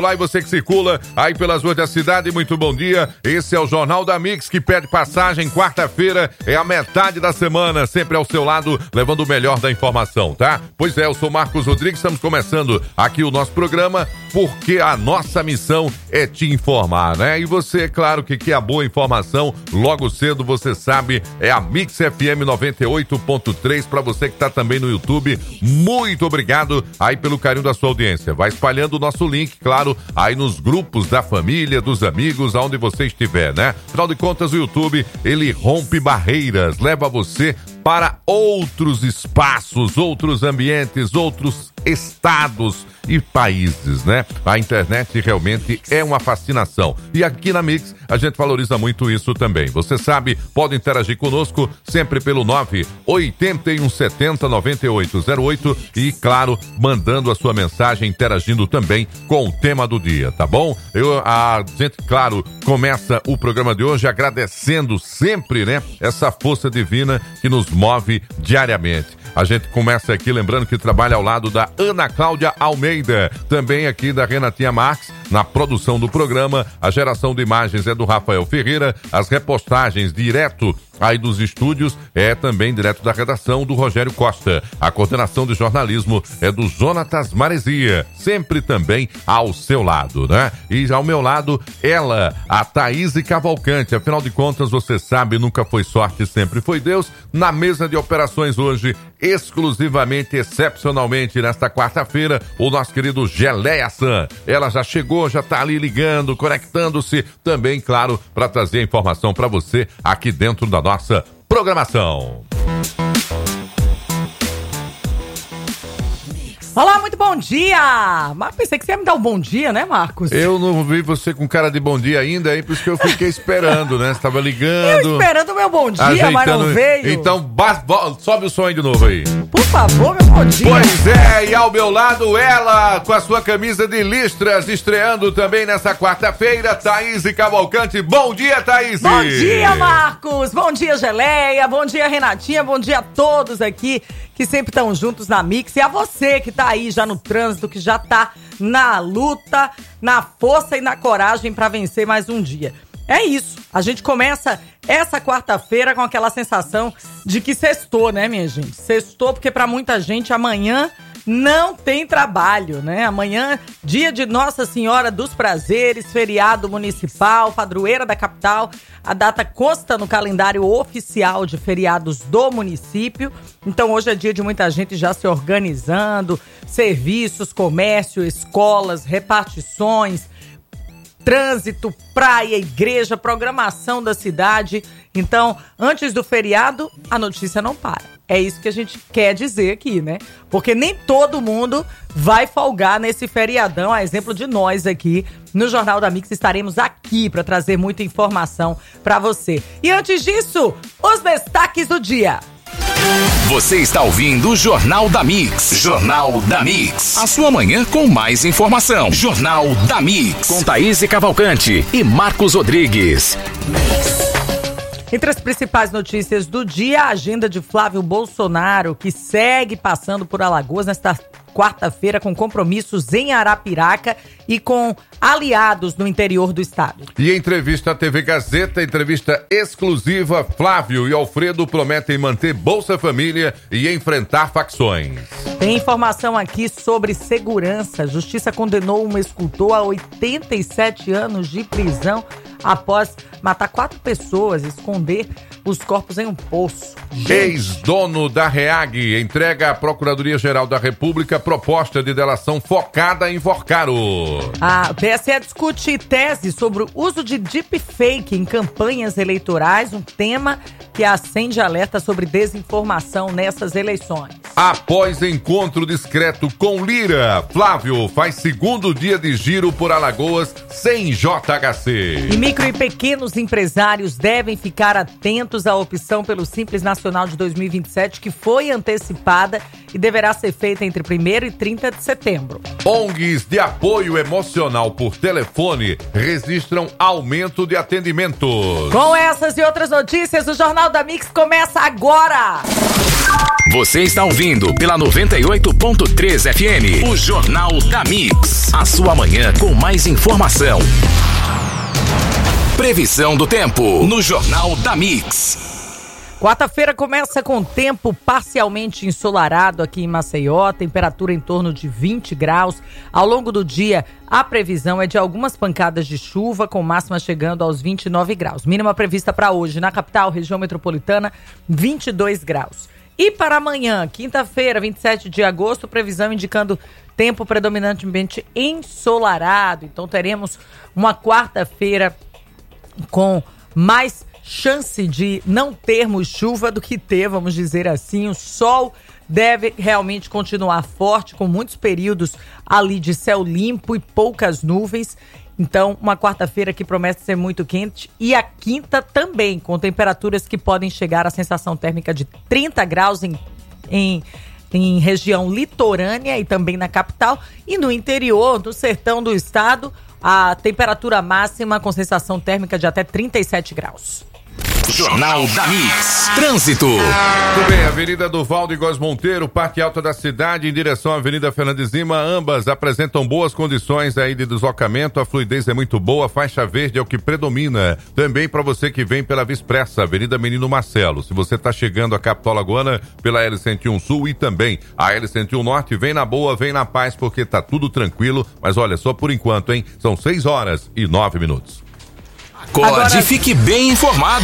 Olá, e você que circula aí pelas ruas da cidade, muito bom dia. Esse é o Jornal da Mix, que pede passagem. Quarta-feira é a metade da semana, sempre ao seu lado, levando o melhor da informação, tá? Pois é, eu sou Marcos Rodrigues, estamos começando aqui o nosso programa, porque a nossa missão é te informar, né? E você, claro que quer a boa informação, logo cedo você sabe, é a Mix FM 98.3, para você que tá também no YouTube, muito obrigado aí pelo carinho da sua audiência. Vai espalhando o nosso link, claro, aí nos grupos da família, dos amigos, aonde você estiver, né? Afinal de contas, o YouTube, ele rompe barreiras, leva você para outros espaços, outros ambientes, outros estados e países, né? A internet realmente é uma fascinação. E aqui na Mix, a gente valoriza muito isso também. Você sabe, pode interagir conosco sempre pelo 981709808 e, claro, mandando a sua mensagem, interagindo também com o tema do dia, tá bom? A gente, claro, começa o programa de hoje agradecendo sempre, né? Essa força divina que nos move diariamente. A gente começa aqui lembrando que trabalha ao lado da Ana Cláudia Almeida, também aqui da Renatinha Marques, na produção do programa. A geração de imagens é do Rafael Ferreira, as repostagens direto aí dos estúdios é também direto da redação do Rogério Costa. A coordenação de jornalismo é do Jonatas Maresia, sempre também ao seu lado, né? E ao meu lado, ela, a Thaís Cavalcante. Afinal de contas, você sabe, nunca foi sorte, sempre foi Deus. Na mesa de operações hoje, exclusivamente, excepcionalmente, nesta quarta-feira, o nosso querido Geleia San. Ela já chegou, já tá ali ligando, conectando-se, também, claro, para trazer a informação para você aqui dentro da nossa programação. Olá, muito bom dia! Mas pensei que você ia me dar um bom dia, né, Marcos? Eu não vi você com cara de bom dia ainda, aí por isso que eu fiquei esperando, né? Você tava ligando. Eu esperando o meu bom dia, ajeitando, mas não veio. Então, sobe o som aí de novo aí. Por favor, meu bom dia. Pois é, e ao meu lado, ela, com a sua camisa de listras, estreando também nessa quarta-feira, Thaís Cavalcante. Bom dia, Thaís! Bom dia, Marcos! Bom dia, Geleia! Bom dia, Renatinha! Bom dia a todos aqui que sempre estão juntos na Mix. E a você que tá aí já no trânsito, que já tá na luta, na força e na coragem para vencer mais um dia. É isso, a gente começa essa quarta-feira com aquela sensação de que sextou, né, minha gente? Sextou porque para muita gente amanhã não tem trabalho, né? Amanhã, dia de Nossa Senhora dos Prazeres, feriado municipal, padroeira da capital. A data consta no calendário oficial de feriados do município. Então hoje é dia de muita gente já se organizando, serviços, comércio, escolas, repartições, trânsito, praia, igreja, programação da cidade. Então, antes do feriado, a notícia não para. É isso que a gente quer dizer aqui, né? Porque nem todo mundo vai folgar nesse feriadão, a exemplo de nós aqui no Jornal da Mix. Estaremos aqui para trazer muita informação para você. E antes disso, os destaques do dia. Você está ouvindo o Jornal da Mix. Jornal da Mix. A sua manhã com mais informação. Jornal da Mix. Com Thaís Cavalcante e Marcos Rodrigues. Entre as principais notícias do dia, a agenda de Flávio Bolsonaro, que segue passando por Alagoas nesta quarta-feira com compromissos em Arapiraca e com aliados no interior do estado. E entrevista à TV Gazeta, entrevista exclusiva, Flávio e Alfredo prometem manter Bolsa Família e enfrentar facções. Tem informação aqui sobre segurança. Justiça condenou um escultor a 87 anos de prisão após matar 4 pessoas e esconder os corpos em um poço. Ex-dono da REAG entrega à Procuradoria-Geral da República proposta de delação focada em Forcaro. A TSE discute tese sobre o uso de deepfake em campanhas eleitorais, um tema que acende alerta sobre desinformação nessas eleições. Após encontro discreto com Lira, Flávio faz segundo dia de giro por Alagoas sem JHC. E micro e pequenos empresários devem ficar atentos à opção pelo Simples Nacional de 2027, que foi antecipada e deverá ser feita entre 1º e 30 de setembro. ONGs de apoio emocional por telefone registram aumento de atendimentos. Com essas e outras notícias, o Jornal da Mix começa agora! Você está ouvindo pela 98.3 FM, o Jornal da Mix. A sua manhã com mais informação. Previsão do tempo no Jornal da Mix. Quarta-feira começa com tempo parcialmente ensolarado aqui em Maceió, temperatura em torno de 20 graus. Ao longo do dia, a previsão é de algumas pancadas de chuva, com máxima chegando aos 29 graus. Mínima prevista para hoje na capital, região metropolitana, 22 graus. E para amanhã, quinta-feira, 27 de agosto, previsão indicando tempo predominantemente ensolarado. Então teremos uma quarta-feira com mais chance de não termos chuva do que ter, vamos dizer assim. O sol deve realmente continuar forte, com muitos períodos ali de céu limpo e poucas nuvens. Então, uma quarta-feira que promete ser muito quente, e a quinta também, com temperaturas que podem chegar à sensação térmica de 30 graus em região litorânea e também na capital. E no interior, no sertão do estado, a temperatura máxima com sensação térmica de até 37 graus. Jornal da Mix. Trânsito. Tudo bem, Avenida Duvaldo e Góes Monteiro, parte alta da cidade, em direção à Avenida Fernandes Lima, ambas apresentam boas condições aí de deslocamento, a fluidez é muito boa, faixa verde é o que predomina. Também para você que vem pela Via Expressa, Avenida Menino Marcelo, se você está chegando à capital alagoana pela L101 Sul e também a L101 Norte, vem na boa, vem na paz, porque tá tudo tranquilo, mas olha, só por enquanto, hein? São 6h09. Acorde e fique bem informado.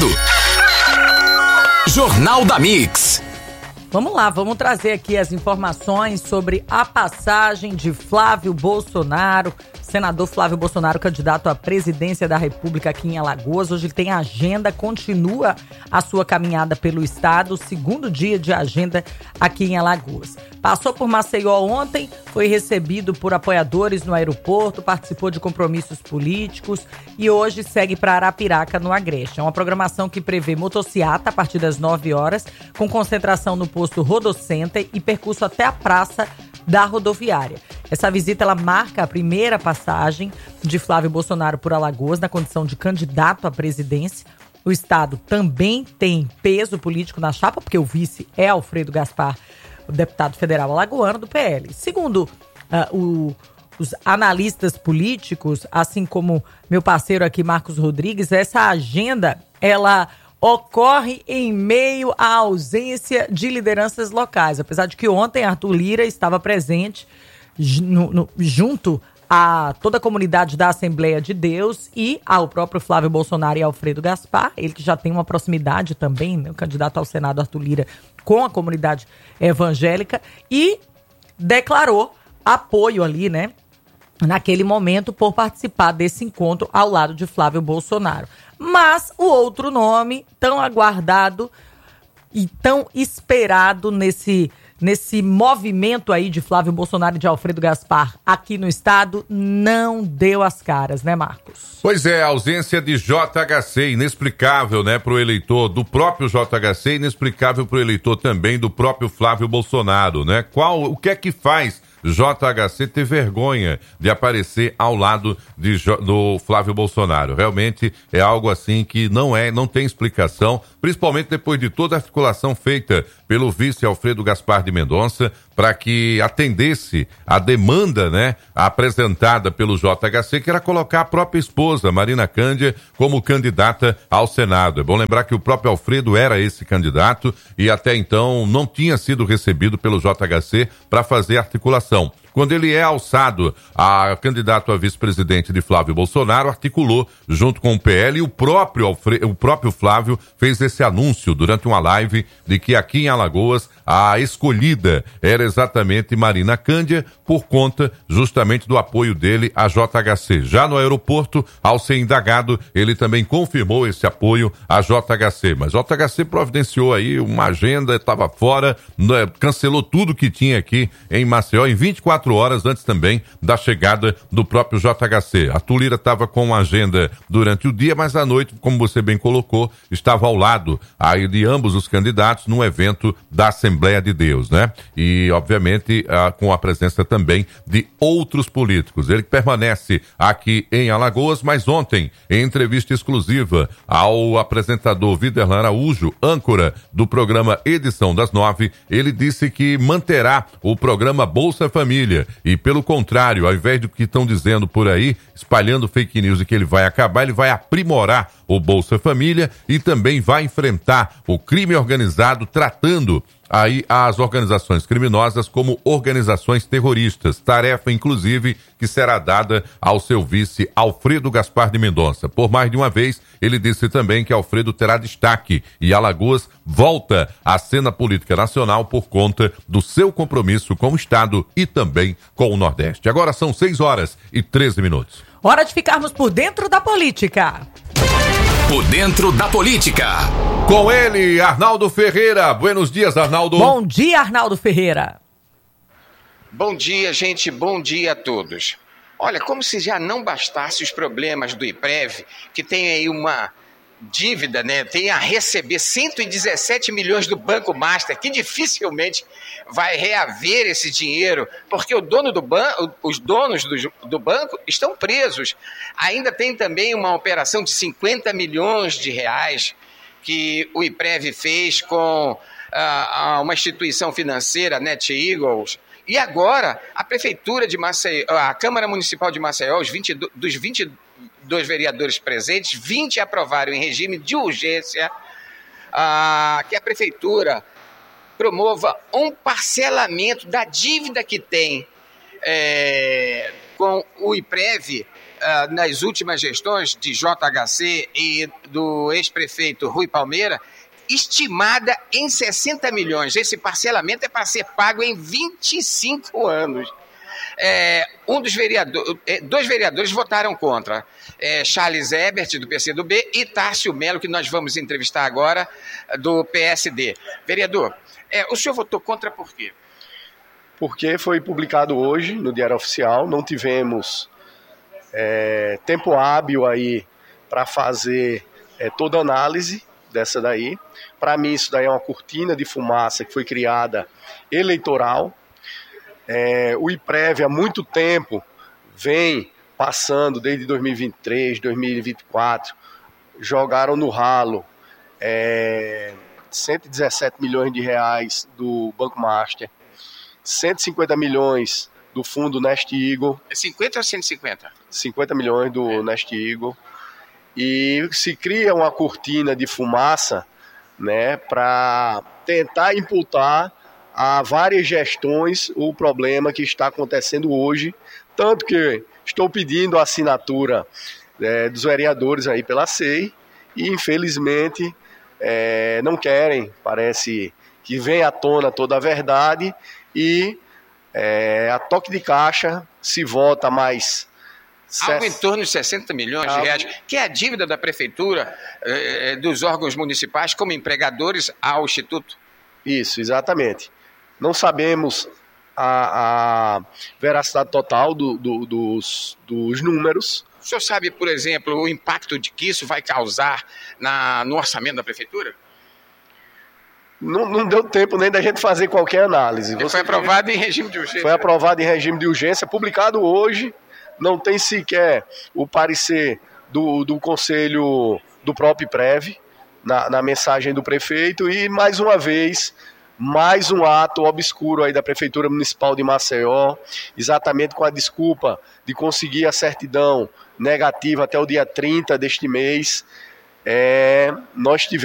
Jornal da Mix. Vamos lá, vamos trazer aqui as informações sobre a passagem de Flávio Bolsonaro, senador Flávio Bolsonaro, candidato à presidência da República aqui em Alagoas. Hoje ele tem agenda, continua a sua caminhada pelo estado, segundo dia de agenda aqui em Alagoas. Passou por Maceió ontem, foi recebido por apoiadores no aeroporto, participou de compromissos políticos e hoje segue para Arapiraca, no Agreste. É uma programação que prevê motociata a partir das 9 horas, com concentração no posto Rodocenter e percurso até a praça da rodoviária. Essa visita ela marca a primeira passagem de Flávio Bolsonaro por Alagoas na condição de candidato à presidência. O estado também tem peso político na chapa, porque o vice é Alfredo Gaspar, o deputado federal alagoano do PL. Segundo os analistas políticos, assim como meu parceiro aqui, Marcos Rodrigues, essa agenda, ela ocorre em meio à ausência de lideranças locais. Apesar de que ontem Arthur Lira estava presente junto a toda a comunidade da Assembleia de Deus e ao próprio Flávio Bolsonaro e Alfredo Gaspar, ele que já tem uma proximidade também, né, o candidato ao Senado Arthur Lira, com a comunidade evangélica, e declarou apoio ali, né, naquele momento, por participar desse encontro ao lado de Flávio Bolsonaro. Mas o outro nome, tão aguardado e tão esperado nesse movimento aí de Flávio Bolsonaro e de Alfredo Gaspar aqui no estado, não deu as caras, né, Marcos? Pois é, a ausência de JHC, inexplicável, né, pro eleitor do próprio JHC, inexplicável pro eleitor também do próprio Flávio Bolsonaro, né? O que é que faz JHC ter vergonha de aparecer ao lado do Flávio Bolsonaro? Realmente é algo assim que não tem explicação, principalmente depois de toda a articulação feita pelo vice Alfredo Gaspar de Mendonça para que atendesse a demanda, né, apresentada pelo JHC, que era colocar a própria esposa, Marina Cândia, como candidata ao Senado. É bom lembrar que o próprio Alfredo era esse candidato e até então não tinha sido recebido pelo JHC para fazer articulação. Quando ele é alçado a candidato a vice-presidente de Flávio Bolsonaro, articulou junto com o PL, e o próprio Flávio fez esse anúncio durante uma live de que aqui em Alagoas a escolhida era exatamente Marina Cândia, por conta justamente do apoio dele à JHC. Já no aeroporto, ao ser indagado, ele também confirmou esse apoio à JHC. Mas a JHC providenciou aí uma agenda, estava fora, cancelou tudo que tinha aqui em Maceió. Em 24 4 horas antes também da chegada do próprio JHC. Arthur Lira estava com uma agenda durante o dia, mas à noite, como você bem colocou, estava ao lado aí de ambos os candidatos num evento da Assembleia de Deus, né? E, obviamente, com a presença também de outros políticos. Ele permanece aqui em Alagoas, mas ontem, em entrevista exclusiva ao apresentador Viderlan Araújo, âncora do programa Edição das 9, ele disse que manterá o programa Bolsa Família e, pelo contrário, ao invés do que estão dizendo por aí, espalhando fake news de que ele vai acabar, ele vai aprimorar o Bolsa Família e também vai enfrentar o crime organizado, tratando aí as organizações criminosas como organizações terroristas, tarefa inclusive que será dada ao seu vice Alfredo Gaspar de Mendonça. Por mais de uma vez, ele disse também que Alfredo terá destaque e Alagoas volta à cena política nacional por conta do seu compromisso com o Estado e também com o Nordeste. Agora são 6h13. Hora de ficarmos por dentro da política. Por dentro da política. Com ele, Arnaldo Ferreira. Buenos dias, Arnaldo. Bom dia, Arnaldo Ferreira. Bom dia, gente. Bom dia a todos. Olha, como se já não bastasse os problemas do IPREV, que tem aí uma dívida, né? Tem a receber 117 milhões do Banco Master, que dificilmente vai reaver esse dinheiro, porque o dono do os donos do banco estão presos. Ainda tem também uma operação de 50 milhões de reais que o IPREV fez com uma instituição financeira, Net Eagles. E agora, a Prefeitura de Maceió, a Câmara Municipal de Maceió, dos 22 vereadores presentes, 20 aprovaram em regime de urgência que a Prefeitura promova um parcelamento da dívida que tem com o IPREV nas últimas gestões de JHC e do ex-prefeito Rui Palmeira, estimada em 60 milhões. Esse parcelamento é para ser pago em 25 anos. Dois vereadores votaram contra, Charles Ebert, do PCdoB, e Tárcio Melo, que nós vamos entrevistar agora, do PSD. Vereador, o senhor votou contra por quê? Porque foi publicado hoje no Diário Oficial, não tivemos tempo hábil aí para fazer toda a análise dessa daí. Para mim isso daí é uma cortina de fumaça que foi criada eleitoral. O IPREV há muito tempo vem passando, desde 2023, 2024, jogaram no ralo 117 milhões de reais do Banco Master, 150 milhões do fundo Nest Eagle. É 50 ou 150? 50 milhões do Nest Eagle. E se cria uma cortina de fumaça, né, para tentar imputar a várias gestões o problema que está acontecendo hoje, tanto que estou pedindo a assinatura dos vereadores aí pela SEI e infelizmente não querem, parece que vem à tona toda a verdade e a toque de caixa se vota mais... Algo em torno de 60 milhões de reais, que é a dívida da Prefeitura, dos órgãos municipais como empregadores ao Instituto. Isso, exatamente. Não sabemos a veracidade total dos números. O senhor sabe, por exemplo, o impacto de que isso vai causar no orçamento da Prefeitura? Não deu tempo nem da gente fazer qualquer análise. Foi aprovado em regime de urgência. Foi aprovado em regime de urgência, publicado hoje. Não tem sequer o parecer do Conselho do próprio IPREV na mensagem do prefeito e, mais uma vez, mais um ato obscuro aí da Prefeitura Municipal de Maceió, exatamente com a desculpa de conseguir a certidão negativa até o dia 30 deste mês. Nós tivemos